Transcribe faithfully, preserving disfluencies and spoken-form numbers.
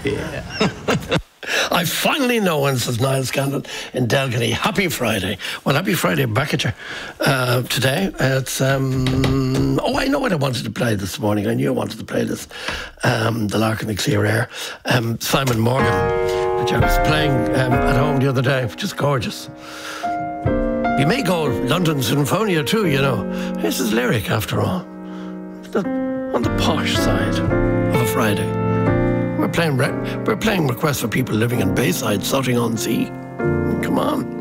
Yeah. I finally know when, says Niall Scandal in Delgany. Happy Friday. Well, happy Friday back at you uh, today. It's, um, oh, I know what I wanted to play this morning. I knew I wanted to play this. Um, the Larkin and Clear Air. Um, Simon Morgan, which I was playing um, at home the other day, which is gorgeous. You may go London Sinfonia too, you know. This is lyric, after all. It's not on the posh side of a Friday. We're playing, re- we're playing requests for people living in Bayside, Sutting-on-Sea. Come on.